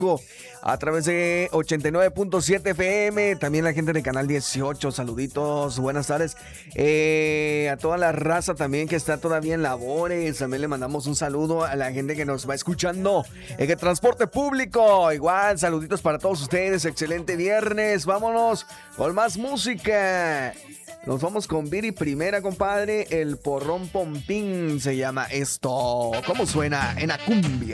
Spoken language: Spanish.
a través de 89.7 FM, también la gente de Canal 18, saluditos, buenas tardes, a toda la raza también que está todavía en labores, también le mandamos un saludo a la gente que nos va escuchando en el transporte público, igual, saluditos para todos ustedes, excelente viernes, vámonos con más música. Nos vamos con Viri Primera, compadre. El Porrón Pompín se llama esto. ¿Cómo suena en la cumbia?